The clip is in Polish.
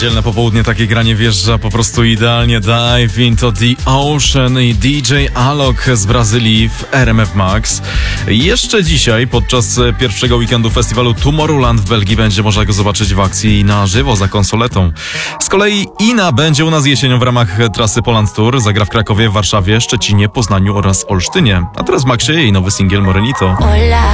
Niedzielne popołudnie takie granie wjeżdża po prostu idealnie. Dive into the Ocean i DJ Alok z Brazylii w RMF Max. Jeszcze dzisiaj podczas pierwszego weekendu festiwalu Tomorrowland w Belgii będzie można go zobaczyć w akcji na żywo za konsoletą. Z kolei Ina będzie u nas jesienią w ramach trasy Poland Tour. Zagra w Krakowie, Warszawie, Szczecinie, Poznaniu oraz Olsztynie. A teraz w Maxie jej nowy singiel Morenito.